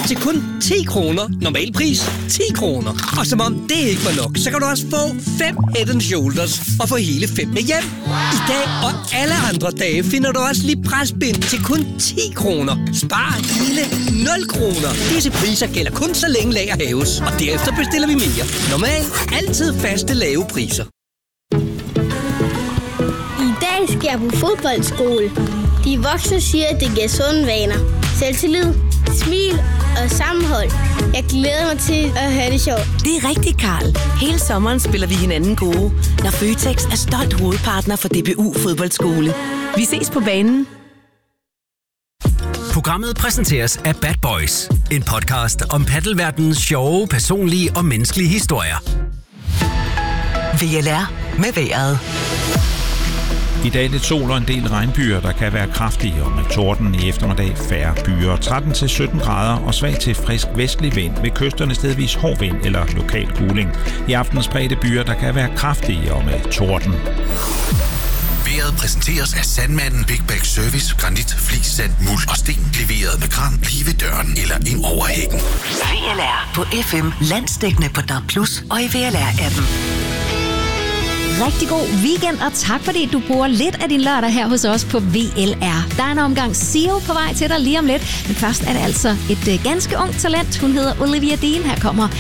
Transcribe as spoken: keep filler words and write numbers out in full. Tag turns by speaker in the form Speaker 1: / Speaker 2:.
Speaker 1: til kun ti kroner. Normal pris ti kroner. Og som om det ikke var nok, så kan du også få fem Head and Shoulders og få hele fem med hjem. I dag og alle andre dage finder du også Librasbind til kun ti kroner. Spar hele nul kroner. Disse priser gælder kun så længe lager hæves, og derefter bestiller vi mere. Normalt altid faste lave priser.
Speaker 2: I dag skal jeg på fodboldskole. De voksne siger, at det giver sunde vaner. Selvtillid, smil og sammenhold. Jeg glæder mig til at have det sjovt.
Speaker 3: Det er rigtigt, Karl. Hele sommeren spiller vi hinanden gode, når Føtex er stolt hovedpartner for D B U Fodboldskole. Vi ses på banen.
Speaker 4: Programmet præsenteres af Bad Boys. En podcast om paddelverdenens sjove, personlige og menneskelige historier.
Speaker 3: V L R med vejret.
Speaker 5: I dag lidt sol og en del regnbyer, der kan være kraftige, og med torden i eftermiddag færre byer. tretten til sytten grader og svag til frisk vestlig vind. Ved kysterne stedvis hård vind eller lokal kuling. I aftenens spredte byer, der kan være kraftige og med torden.
Speaker 6: Vejret præsenteres af Sandmanden Big Bag Service. Granit, flis, sand, muld og sten. Leveret med kran lige ved døren eller ind over hækken.
Speaker 3: V L R på F M, landsdækkende på D A B plus og i V L R-appen.
Speaker 7: Rigtig god weekend, og tak fordi du bruger lidt af din lørdag her hos os på V L R. Der er en omgang Sio på vej til dig lige om lidt, men først er det altså et uh, ganske ungt talent. Hun hedder Olivia Dean. Her kommer